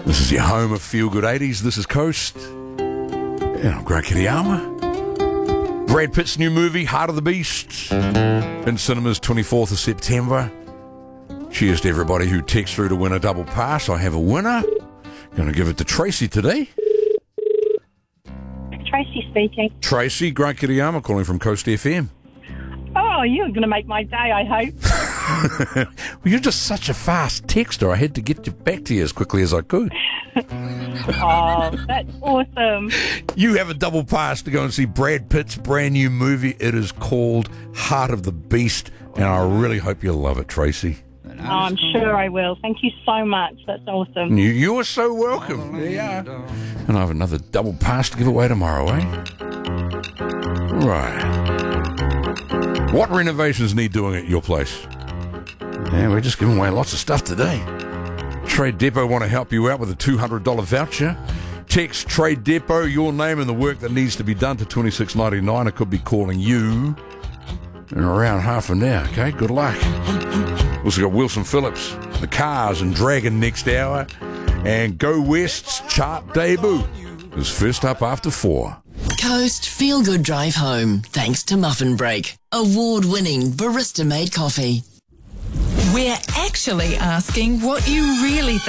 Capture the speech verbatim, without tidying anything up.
This is your home of Feel Good eighties. This is Coast. And I'm Greg Kiriyama. Brad Pitt's new movie, Heart of the Beast, in cinemas twenty-fourth of September. Cheers to everybody who texts through to win a double pass. I have a winner. Going to give it to Tracy today. Tracy speaking. Tracy, Greg Kiriyama calling from Coast F M. Oh, you're going to make my day, I hope. Well, you're just such a fast texter. I had to get you back to you as quickly as I could. Oh, that's awesome. You have a double pass to go and see Brad Pitt's brand new movie. It is called Heart of the Beast, and I really hope you'll love it, Tracy. Oh, I'm sure I will. Thank you so much. That's awesome. You, you are so welcome. There you are. And I have another double pass to give away tomorrow, eh? Right. What renovations need doing at your place? Yeah, we're just giving away lots of stuff today. Trade Depot want to help you out with a two hundred dollars voucher. Text Trade Depot, your name and the work that needs to be done to twenty-six ninety-nine. I could be calling you in around half an hour, okay? Good luck. Also got Wilson Phillips, the Cars and Dragon next hour. And Go West's chart debut is first up after four. Coast Feel Good Drive Home, thanks to Muffin Break. Award-winning barista-made coffee. We're actually asking what you really think.